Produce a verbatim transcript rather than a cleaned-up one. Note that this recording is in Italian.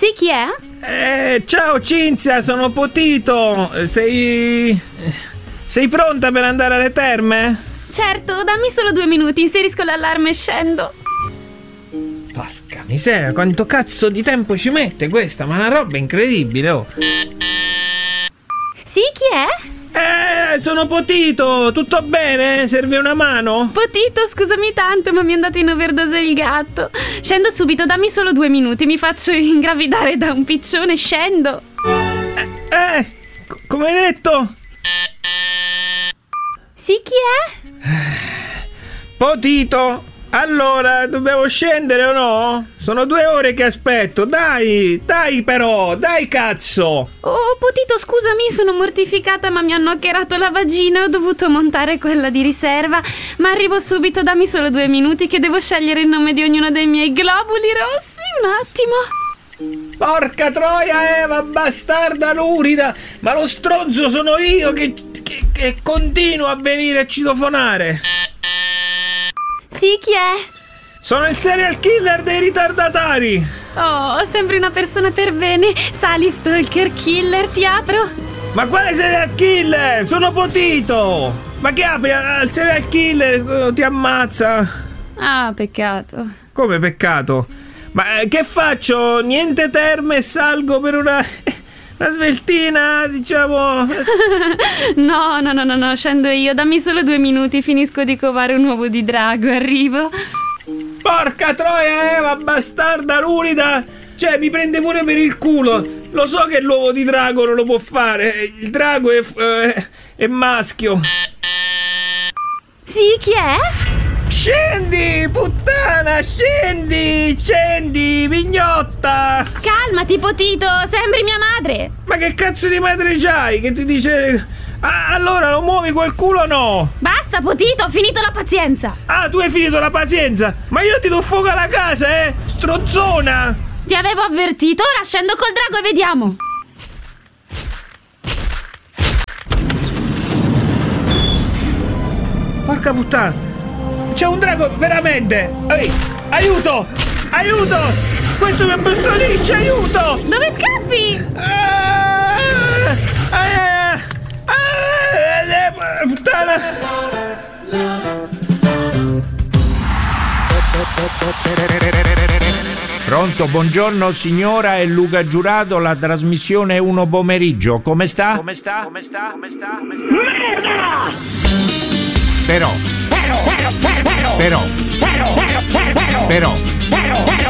Sì, chi è? Eh, ciao Cinzia, sono Potito. Sei... sei pronta per andare alle terme? Certo, dammi solo due minuti, inserisco l'allarme e scendo. Porca miseria, quanto cazzo di tempo ci mette questa? Ma è una roba incredibile, oh. Sì, chi è? Eh, sono Potito, tutto bene? Serve una mano? Potito, scusami tanto, ma mi è andato in overdose il gatto. Scendo subito, dammi solo due minuti, mi faccio ingravidare da un piccione, scendo. Eh, eh c- come hai detto? Sì, chi è? Potito, allora, dobbiamo scendere o no? Sono due ore che aspetto, dai, dai però, dai cazzo! Oh, Potito, scusami, sono mortificata, ma mi hanno hackerato la vagina, ho dovuto montare quella di riserva, ma arrivo subito, dammi solo due minuti che devo scegliere il nome di ognuno dei miei globuli rossi, un attimo. Porca troia, Eva, bastarda lurida, ma lo stronzo sono io che, che, che continuo a venire a citofonare. Sì, chi è? Sono il serial killer dei ritardatari. Oh, sembri una persona per bene. Sali, stalker killer, ti apro? Ma quale serial killer? Sono Potito. Ma che apri al serial killer? Ti ammazza. Ah, peccato. Come peccato? Ma eh, che faccio? Niente terme e salgo per una... una sveltina, diciamo... No, no, no, no, no, scendo io. Dammi solo due minuti, finisco di covare un uovo di drago, arrivo. Porca troia, Eva, bastarda lurida! Cioè, mi prende pure per il culo. Lo so che l'uovo di drago non lo può fare. Il drago è, eh, è maschio. Sì, chi è? Scendi, puttana, scendi, scendi, mignotta! Calmati, Potito, sembri mia madre. Ma che cazzo di madre c'hai? Che ti dice... Ah, allora lo muovi quel culo o no? Basta, Potito, ho finito la pazienza. Ah, tu hai finito la pazienza? Ma io ti do fuoco alla casa, eh? Strozzona! Ti avevo avvertito, ora scendo col drago e vediamo. Porca puttana! C'è un drago, veramente! Ehi, aiuto! Aiuto! Questo mi abbrustollisce, aiuto! Dove scappi? Ah, ah, ah, ah, puttana! Pronto, buongiorno signora, è Luca Giurato, la trasmissione Uno Pomeriggio. Come sta? Come sta? Come sta? Come sta? Come sta? Merda! Però Però Però Però Però